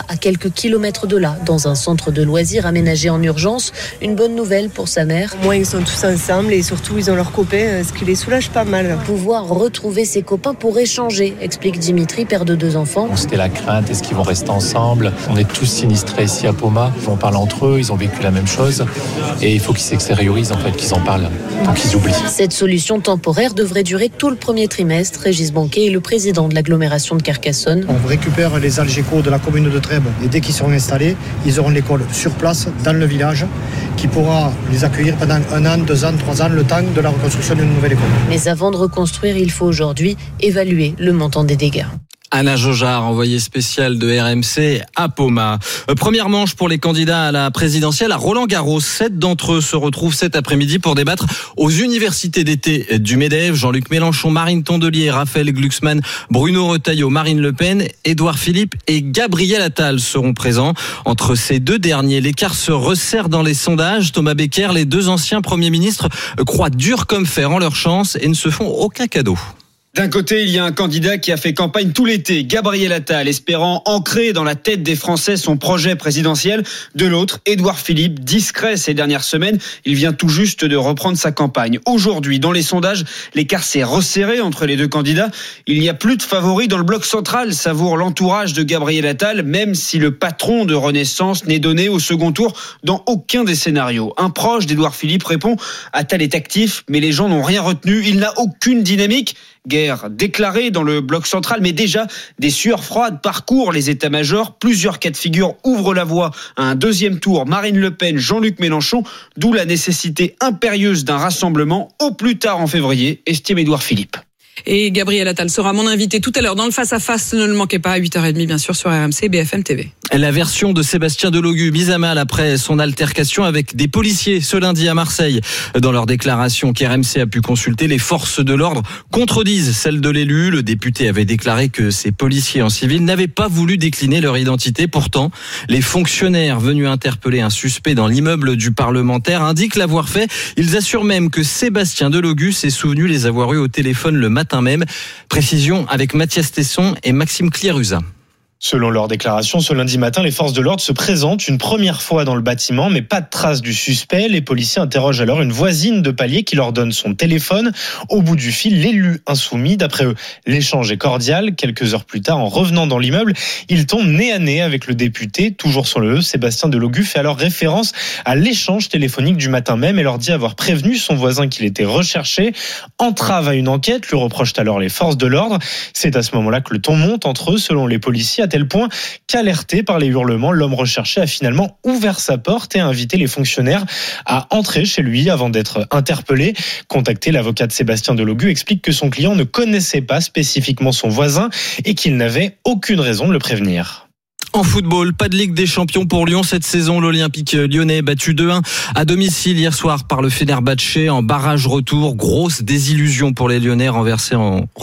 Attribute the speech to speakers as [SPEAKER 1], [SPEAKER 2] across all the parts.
[SPEAKER 1] pas à quelques kilomètres de là, dans un centre de loisirs aménagé en urgence. Une bonne nouvelle pour sa mère.
[SPEAKER 2] Au moins ils sont tous ensemble et surtout ils ont leurs copains, ce qui les soulage pas mal.
[SPEAKER 1] Pouvoir retrouver ses copains pour échanger, explique Dimitri, père de 2 enfants.
[SPEAKER 3] C'était la crainte, est-ce qu'ils vont rester ensemble? On est tous sinistrés ici à Poma. Ils vont parler entre eux, ils ont vécu la même chose. Et il faut qu'ils s'extériorisent, en fait, qu'ils en parlent, donc qu'ils oublient.
[SPEAKER 1] Cette solution temporaire devrait durer tout le premier trimestre. Régis Banquet est le président de l'agglomération de Carcassonne.
[SPEAKER 4] On récupère les algécos de la commune de Trèbes et dès qu'ils seront installés, ils auront l'école sur place, dans le village, qui pourra les accueillir pendant 1 an, 2 ans, 3 ans, le temps de la reconstruction d'une nouvelle école.
[SPEAKER 1] Mais avant de reconstruire, il faut aujourd'hui évaluer le montant des dégâts.
[SPEAKER 5] Anna Jaugeard, envoyée spéciale de RMC à Poma. Première manche pour les candidats à la présidentielle à Roland-Garros. 7 d'entre eux se retrouvent cet après-midi pour débattre aux universités d'été du MEDEF. Jean-Luc Mélenchon, Marine Tondelier, Raphaël Glucksmann, Bruno Retailleau, Marine Le Pen, Édouard Philippe et Gabriel Attal seront présents. Entre ces 2 derniers, l'écart se resserre dans les sondages. Thomas Becker, les 2 anciens premiers ministres croient dur comme fer en leur chance et ne se font aucun cadeau.
[SPEAKER 6] D'un côté, il y a un candidat qui a fait campagne tout l'été, Gabriel Attal, espérant ancrer dans la tête des Français son projet présidentiel. De l'autre, Édouard Philippe, discret ces dernières semaines, il vient tout juste de reprendre sa campagne. Aujourd'hui, dans les sondages, l'écart s'est resserré entre les 2 candidats. Il n'y a plus de favoris dans le bloc central, savoure l'entourage de Gabriel Attal, même si le patron de Renaissance n'est donné au second tour dans aucun des scénarios. Un proche d'Édouard Philippe répond « Attal est actif, mais les gens n'ont rien retenu, il n'a aucune dynamique ». Guerre déclarée dans le bloc central, mais déjà des sueurs froides parcourent les états-majors. Plusieurs cas de figure ouvrent la voie à un deuxième tour. Marine Le Pen, Jean-Luc Mélenchon, d'où la nécessité impérieuse d'un rassemblement au plus tard en février, estime Édouard Philippe.
[SPEAKER 7] Et Gabriel Attal sera mon invité tout à l'heure dans le face-à-face. Ne le manquez pas à 8h30, bien sûr, sur RMC, BFM TV.
[SPEAKER 5] La version de Sébastien Delogu mise à mal après son altercation avec des policiers ce lundi à Marseille. Dans leur déclaration qu'RMC a pu consulter, les forces de l'ordre contredisent celle de l'élu. Le député avait déclaré que ces policiers en civil n'avaient pas voulu décliner leur identité. Pourtant, les fonctionnaires venus interpeller un suspect dans l'immeuble du parlementaire indiquent l'avoir fait. Ils assurent même que Sébastien Delogu s'est souvenu les avoir eus au téléphone le matin même. Précision avec Mathias Tesson et Maxime Clierusa.
[SPEAKER 8] Selon leur déclaration, ce lundi matin, les forces de l'ordre se présentent une première fois dans le bâtiment, mais pas de trace du suspect. Les policiers interrogent alors une voisine de palier qui leur donne son téléphone. Au bout du fil, l'élu insoumis. D'après eux, l'échange est cordial. Quelques heures plus tard, en revenant dans l'immeuble, il tombe nez à nez avec le député. Toujours sur le E, Sébastien Delogu fait alors référence à l'échange téléphonique du matin même et leur dit avoir prévenu son voisin qu'il était recherché. Entrave à une enquête, lui reprochent alors les forces de l'ordre. C'est à ce moment-là que le ton monte entre eux, selon les policiers, à tel point qu'alerté par les hurlements, l'homme recherché a finalement ouvert sa porte et a invité les fonctionnaires à entrer chez lui avant d'être interpellé. Contacté, l'avocat de Sébastien Delogu explique que son client ne connaissait pas spécifiquement son voisin et qu'il n'avait aucune raison de le prévenir.
[SPEAKER 5] En football, pas de Ligue des Champions pour Lyon cette saison. L'Olympique lyonnais battu 2-1 à domicile hier soir par le Fenerbahçe en barrage retour. Grosse désillusion pour les Lyonnais reversés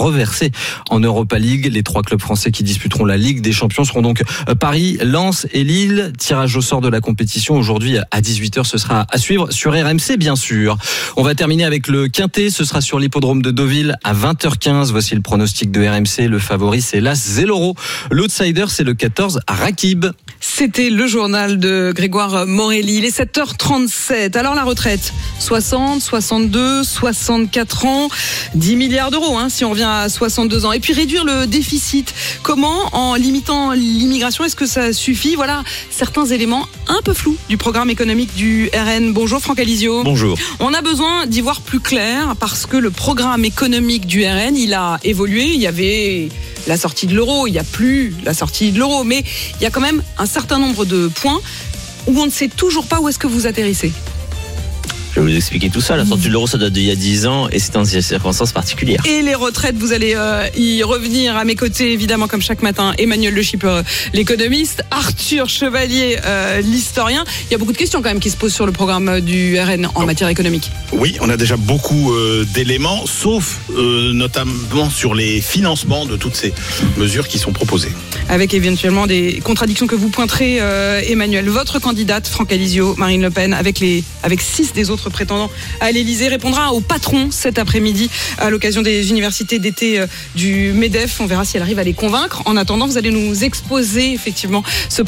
[SPEAKER 5] en Europa League. Les 3 clubs français qui disputeront la Ligue des Champions seront donc Paris, Lens et Lille. Tirage au sort de la compétition aujourd'hui à 18h. Ce sera à suivre sur RMC bien sûr. On va terminer avec le Quintet. Ce sera sur l'hippodrome de Deauville à 20h15. Voici le pronostic de RMC. Le favori c'est l'As Zelloro. L'outsider c'est le 14 Rakib.
[SPEAKER 7] C'était le journal de Grégoire Morelli. Il est 7h37. Alors la retraite, 60, 62, 64 ans, 10 milliards d'euros si on revient à 62 ans. Et puis réduire le déficit. Comment? En limitant l'immigration, est-ce que ça suffit? Voilà certains éléments un peu flous du programme économique du RN. Bonjour Franck Alizio.
[SPEAKER 9] Bonjour.
[SPEAKER 7] On a besoin d'y voir plus clair parce que le programme économique du RN, il a évolué. Il y avait la sortie de l'euro, il n'y a plus la sortie de l'euro, mais il y a quand même un certain nombre de points où on ne sait toujours pas où est-ce que vous atterrissez.
[SPEAKER 9] Je vais vous expliquer tout ça. La sortie de l'euro, ça date d'il y a 10 ans et c'est dans des circonstances particulières.
[SPEAKER 7] Et les retraites, vous allez y revenir à mes côtés, évidemment, comme chaque matin. Emmanuel Le Schipper, l'économiste, Arthur Chevalier, l'historien. Il y a beaucoup de questions quand même qui se posent sur le programme du RN en matière économique.
[SPEAKER 10] Oui, on a déjà beaucoup d'éléments, sauf notamment sur les financements de toutes ces mesures qui sont proposées.
[SPEAKER 7] Avec éventuellement des contradictions que vous pointerez, Emmanuel. Votre candidate, Franck Alizio, Marine Le Pen, avec 6 des autres prétendants à l'Élysée, répondra au patron cet après-midi à l'occasion des universités d'été du MEDEF. On verra si elle arrive à les convaincre. En attendant, vous allez nous exposer effectivement ce